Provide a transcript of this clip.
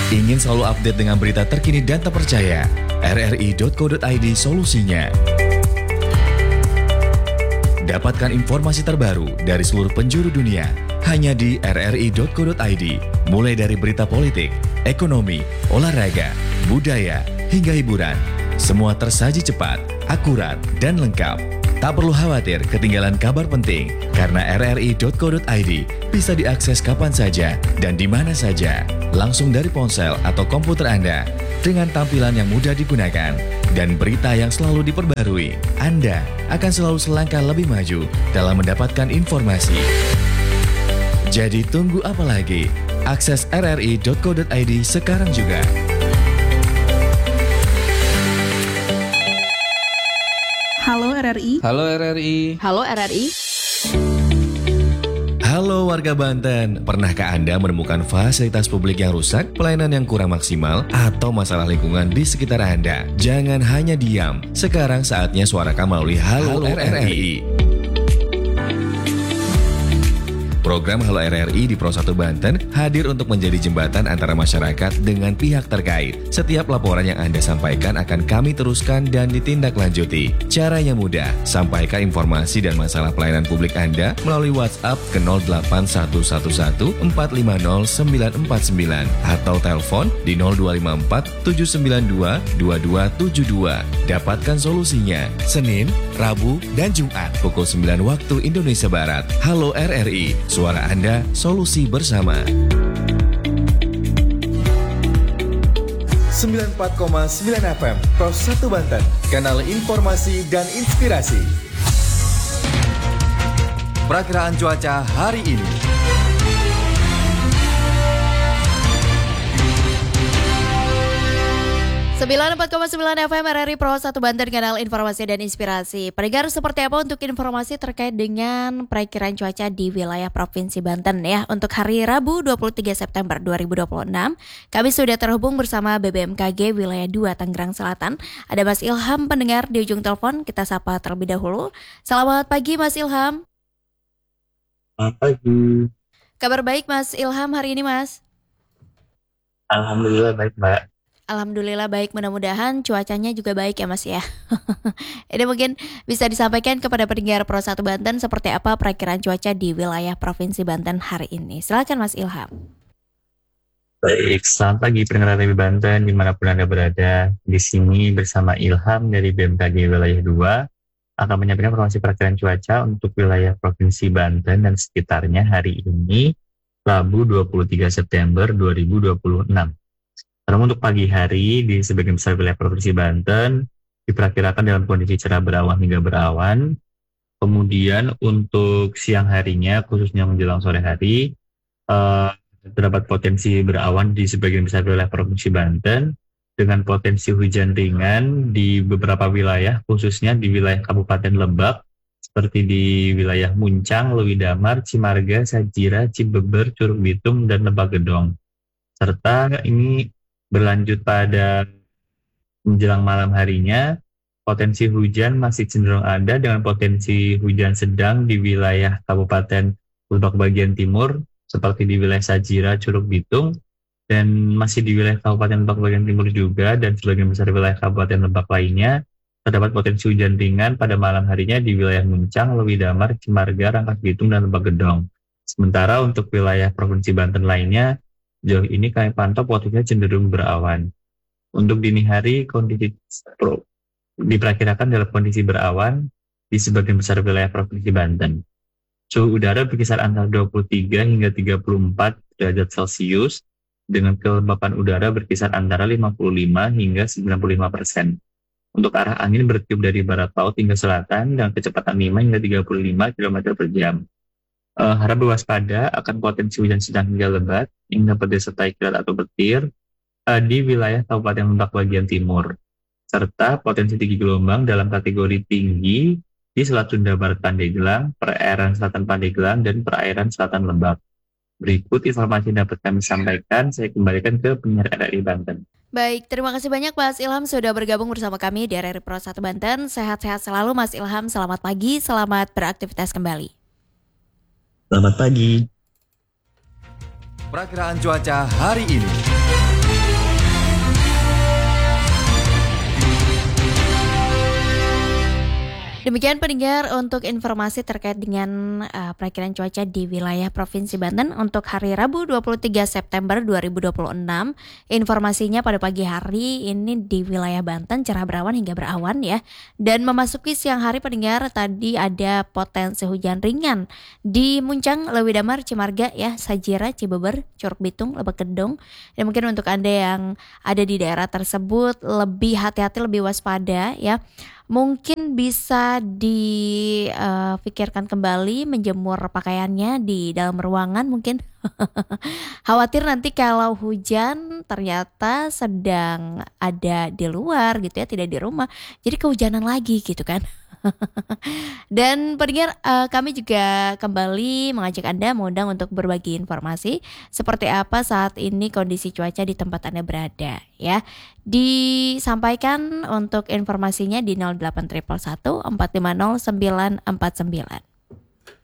Ingin selalu update dengan berita terkini dan terpercaya? rri.co.id solusinya. Dapatkan informasi terbaru dari seluruh penjuru dunia hanya di rri.co.id. Mulai dari berita politik, ekonomi, olahraga, budaya, hingga hiburan. Semua tersaji cepat, akurat, dan lengkap. Tak perlu khawatir ketinggalan kabar penting, karena rri.co.id bisa diakses kapan saja dan di mana saja, langsung dari ponsel atau komputer Anda, dengan tampilan yang mudah digunakan dan berita yang selalu diperbarui. Anda akan selalu selangkah lebih maju dalam mendapatkan informasi. Jadi tunggu apa lagi? Akses rri.co.id sekarang juga. Halo RRI. Halo RRI. Halo RRI. Halo warga Banten, pernahkah Anda menemukan fasilitas publik yang rusak, pelayanan yang kurang maksimal, atau masalah lingkungan di sekitar Anda? Jangan hanya diam, sekarang saatnya suarakan melalui Halo RRI. Program Halo RRI di Pro 1 Banten hadir untuk menjadi jembatan antara masyarakat dengan pihak terkait. Setiap laporan yang Anda sampaikan akan kami teruskan dan ditindaklanjuti. Caranya mudah, sampaikan informasi dan masalah pelayanan publik Anda melalui WhatsApp ke 08111 450 949 atau telepon di 0254 792 2272. Dapatkan solusinya Senin, Rabu, dan Jumat pukul 9 waktu Indonesia Barat. Halo RRI, suara Anda, solusi bersama. 94,9 FM Pro 1 Banten, kanal informasi dan inspirasi. Perakiraan cuaca hari ini. 94,9 FM RRI Pro 1 Banten, kanal informasi dan inspirasi. Pendengar, seperti apa untuk informasi terkait dengan perakiraan cuaca di wilayah Provinsi Banten ya untuk hari Rabu 23 September 2026. Kami sudah terhubung bersama BBMKG wilayah 2 Tangerang Selatan. Ada Mas Ilham pendengar di ujung telepon. Kita sapa terlebih dahulu. Selamat pagi Mas Ilham. Selamat pagi. Kabar baik Mas Ilham hari ini Mas? Alhamdulillah baik Mbak. Alhamdulillah baik, mudah-mudahan cuacanya juga baik ya Mas ya. Ini mungkin bisa disampaikan kepada pendengar Pro 1 Banten seperti apa perakiraan cuaca di wilayah Provinsi Banten hari ini. Silakan Mas Ilham. Baik, selamat pagi pendengar RRI Banten dimanapun Anda berada. Di sini bersama Ilham dari BMKG wilayah 2 akan menyampaikan informasi perakiraan cuaca untuk wilayah Provinsi Banten dan sekitarnya hari ini Rabu 23 September 2026. Namun untuk pagi hari di sebagian besar wilayah Provinsi Banten diperkirakan dalam kondisi cerah berawan hingga berawan. Kemudian untuk siang harinya khususnya menjelang sore hari terdapat potensi berawan di sebagian besar wilayah Provinsi Banten dengan potensi hujan ringan di beberapa wilayah khususnya di wilayah Kabupaten Lebak seperti di wilayah Muncang, Lewidamar, Cimarga, Sajira, Cibeber, Curug Bitung, dan Lebak Gedong. Serta ini berlanjut pada menjelang malam harinya, potensi hujan masih cenderung ada dengan potensi hujan sedang di wilayah Kabupaten Lebak bagian timur, seperti di wilayah Sajira, Curug Bitung, dan masih di wilayah Kabupaten Lebak bagian timur juga, dan sebagian besar wilayah Kabupaten Lebak lainnya, terdapat potensi hujan ringan pada malam harinya di wilayah Muncang, Lewidamar, Cimarga, Rangkas Bitung, dan Lebak Gedong. Sementara untuk wilayah Provinsi Banten lainnya, sejauh ini kami pantau potensinya cenderung berawan. Untuk dini hari, kondisi diperkirakan dalam kondisi berawan di sebagian besar wilayah Provinsi Banten. Suhu udara berkisar antara 23 hingga 34 derajat Celcius, dengan kelembapan udara berkisar antara 55 hingga 95%. Untuk arah angin bertiup dari barat laut hingga selatan dengan kecepatan 5 hingga 35 km per jam. Harap berwaspada akan potensi hujan sedang hingga lebat yang dapat disertai kilat atau petir di wilayah Kabupaten Lebak bagian timur, serta potensi tinggi gelombang dalam kategori tinggi di Selat Sunda Barat Pandeglang, perairan selatan Pandeglang, dan perairan selatan Lebak. Berikut informasi yang dapat kami sampaikan, saya kembalikan ke penyiar RRI Banten. Baik, terima kasih banyak Mas Ilham sudah bergabung bersama kami di RRI Pro 1 Banten. Sehat-sehat selalu Mas Ilham, selamat pagi, selamat beraktivitas kembali. Selamat pagi. Perakiraan cuaca hari ini. Demikian pendengar untuk informasi terkait dengan perakiraan cuaca di wilayah Provinsi Banten untuk hari Rabu 23 September 2026. Informasinya pada pagi hari ini di wilayah Banten cerah berawan hingga berawan ya. Dan memasuki siang hari pendengar tadi ada potensi hujan ringan di Muncang, Lewidamar, Cimarga ya, Sajira, Cibeber, Curug Bitung, Lebak Gedong. Dan mungkin untuk Anda yang ada di daerah tersebut lebih hati-hati, lebih waspada ya. Mungkin bisa dipikirkan kembali menjemur pakaiannya di dalam ruangan mungkin. Khawatir nanti kalau hujan ternyata sedang ada di luar gitu ya, tidak di rumah. Jadi kehujanan lagi gitu kan. Dan pendengar kami juga kembali mengajak Anda mengundang untuk berbagi informasi seperti apa saat ini kondisi cuaca di tempat Anda berada ya. Disampaikan untuk informasinya di 08111 450 949.